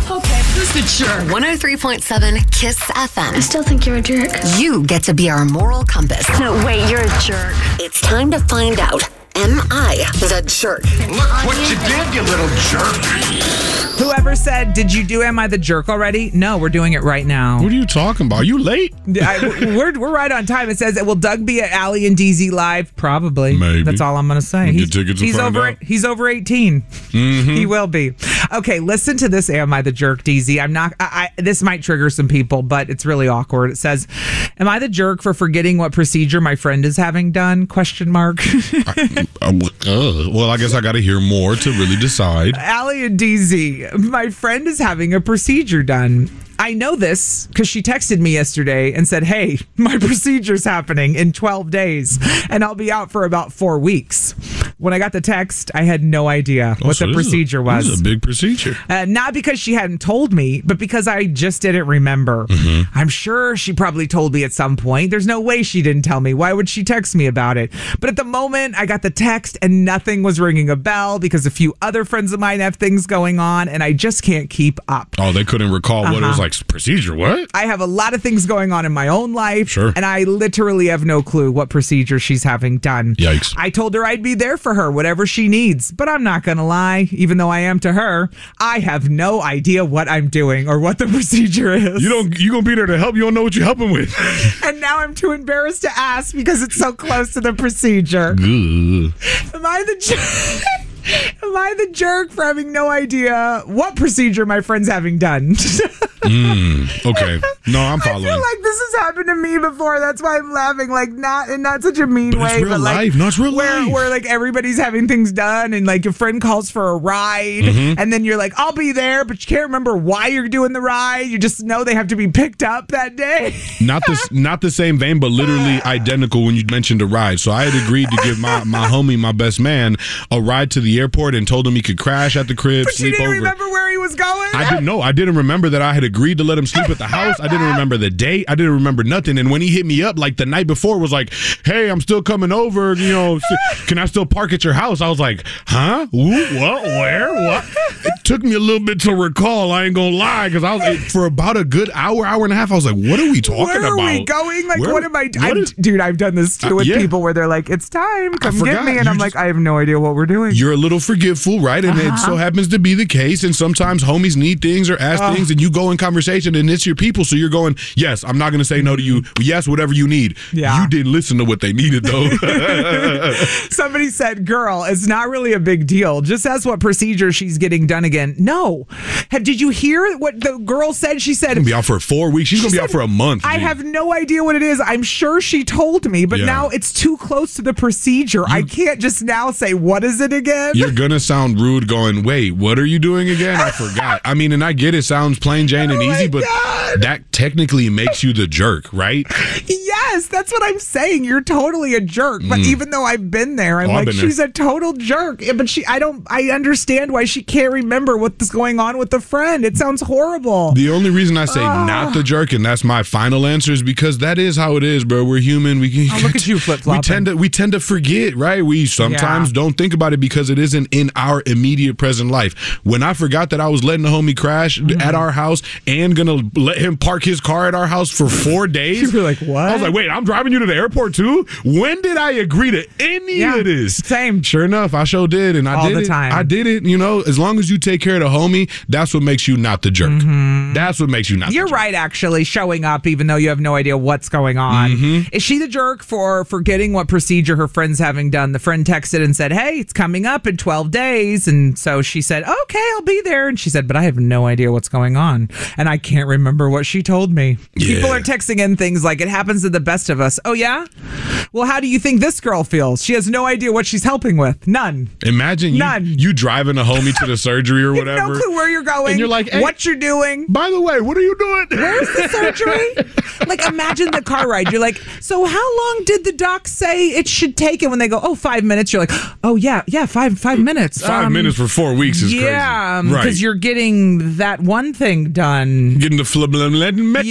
Okay, who's the jerk? 103.7 KISS FM. I still think you're a jerk. You get to be our moral compass. No, wait, you're a jerk. It's time to find out, am I the jerk? Look what you did, you little jerk. Whoever said, did you do Am I the Jerk already? No, we're doing it right now. What are you talking about? Are you late? We're right on time. It says, will Doug be at Allie and DZ live? Probably. Maybe. That's all I'm going to say. Get tickets and find out. He's over 18. Mm-hmm. He will be. Okay, listen to this Am I the Jerk, DZ. This might trigger some people, but it's really awkward. It says, am I the jerk for forgetting what procedure my friend is having done? ? Well, I guess I got to hear more to really decide. Allie and DZ, my friend is having a procedure done. I know this because she texted me yesterday and said, hey, my procedure's happening in 12 days and I'll be out for about 4 weeks. When I got the text, I had no idea what the procedure was. This is a big procedure. Not because she hadn't told me, but because I just didn't remember. Mm-hmm. I'm sure she probably told me at some point. There's no way she didn't tell me. Why would she text me about it? But at the moment, I got the text and nothing was ringing a bell because a few other friends of mine have things going on and I just can't keep up. Oh, they couldn't recall what it was like. Procedure, what? I have a lot of things going on in my own life. Sure. And I literally have no clue what procedure she's having done. Yikes. I told her I'd be there for her, whatever she needs. But I'm not going to lie, even though I am to her, I have no idea what I'm doing or what the procedure is. You going to be there to help. You don't know what you're helping with. And now I'm too embarrassed to ask because it's so close to the procedure. Am I the jerk? Am I the jerk for having no idea what procedure my friend's having done? Okay. No, I'm following. I feel like this has happened to me before. That's why I'm laughing. Like, not in not such a mean way. It's real life. No, it's real life. Where like everybody's having things done and like your friend calls for a ride and then you're like, I'll be there, but you can't remember why you're doing the ride. You just know they have to be picked up that day. Not the same vein, but literally identical when you mentioned a ride. So I had agreed to give my homie, my best man, a ride to the airport and told him he could crash at the crib, but sleep over. You didn't remember where he was going? I didn't know. I didn't remember that I had agreed to let him sleep at the house. I didn't remember the date. I didn't remember nothing. And when he hit me up like the night before, was like, hey, I'm still coming over. You know, can I still park at your house? I was like, huh? Ooh, what? Where? What? It took me a little bit to recall. I ain't gonna lie, because I was for about a good hour and a half. I was like, what are we talking about? Where are we going? Like, what am I? Dude, I've done this too with people where they're like, it's time. Come get me, and I'm like, I have no idea what we're doing. You're a little forgetful, right? And it so happens to be the case. And sometimes homies need things or ask things, and you go in conversation, and it's your people. So you're going, yes, I'm not going to say no to you. Yes, whatever you need. Yeah. You didn't listen to what they needed, though. Somebody said, girl, it's not really a big deal. Just ask what procedure she's getting done again. No. Did you hear what the girl said? She said, she's going to be out for 4 weeks. She's going to be out for a month. I have no idea what it is. I'm sure she told me, but now it's too close to the procedure. I can't just now say, what is it again? You're going to sound rude going, wait, what are you doing again? I forgot. I mean, and I get it sounds plain Jane and easy, but that technically makes you the jerk, right? Yes, that's what I'm saying. You're totally a jerk. But even though I've been there, I'm like, she's a total jerk. But I understand why she can't remember what's going on with the friend. It sounds horrible. The only reason I say not the jerk, and that's my final answer, is because that is how it is, bro. We're human. We can look at you flip-flopping. We tend to forget, right? We sometimes don't think about it because it isn't in our immediate present life. When I forgot that I was letting the homie crash at our house and gonna let him park his car at our house for 4 days. You were like, what? I was like, wait, I'm driving you to the airport too? When did I agree to any of this? Same. Sure enough, I sure did, and I did it all the time. I did it. You know, as long as you take care of the homie, that's what makes you not the jerk. That's what makes you not. You're the jerk. right, actually, showing up even though you have no idea what's going on. Is she the jerk for forgetting what procedure her friend's having done? The friend texted and said, hey, it's coming up in 12 days, and so she said, okay, I'll be there, and she said, but I have no idea what's going on, and I can't remember what she told me. Yeah. People are texting in things like, it happens to the best of us. Oh, yeah? Well, how do you think this girl feels? She has no idea what she's helping with. None. Imagine you driving a homie to the surgery or whatever. You have no clue where you're going. And you're like, hey, what you're doing. By the way, what are you doing? Where's the surgery? Like, imagine the car ride. You're like, so how long did the doc say it should take? And when they go, 5 minutes, you're like, oh, yeah, 5 minutes. 5 minutes for 4 weeks is crazy. Yeah, because you're getting that one thing done. Getting the flip.